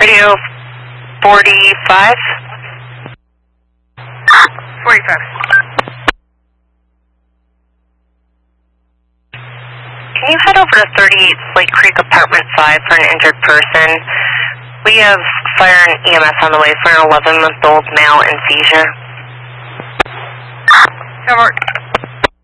Radio 45? 45. Can you head over to 38 Slate Creek Apartment 5 for an injured person? We have fire and EMS on the way for an 11-month-old male in seizure. Over.